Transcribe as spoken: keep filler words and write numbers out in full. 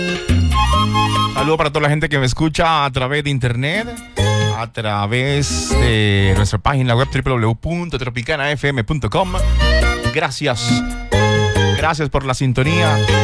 Saludo para toda la gente que me escucha a través de internet, a través de nuestra página web doble u doble u doble u punto tropicana f m punto com. Gracias. Gracias por la sintonía.